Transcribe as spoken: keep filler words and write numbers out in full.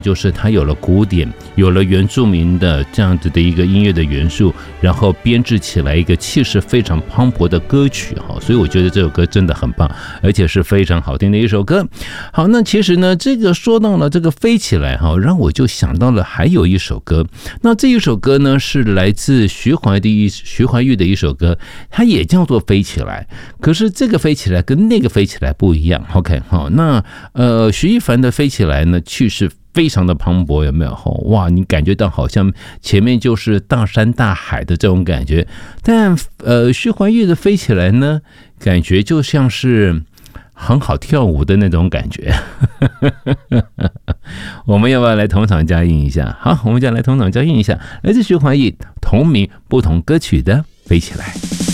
就是它有了古典，有了原住民的这样子的一个音乐的元素，然后编制起来一个气势非常磅礴的歌曲，所以我觉得这首歌真的很棒，而且是非常好听的一首歌。好，那其实呢，这个说到了这个飞起来，让我就想到了还有一首歌。那这一首歌呢，是来自徐怀的一徐怀钰的一首歌，它也叫做飞起来，可是这个飞起来跟那个飞起来不一样。OK， 好，那呃徐一凡的飞起来呢，气势非常的磅礴，有没有？哇，你感觉到好像前面就是大山大海的这种感觉，但呃，徐怀钰的飞起来呢，感觉就像是很好跳舞的那种感觉。我们要不要来同场加映一下？好，我们就来同场加映一下，来自徐怀钰同名不同歌曲的《飞起来》。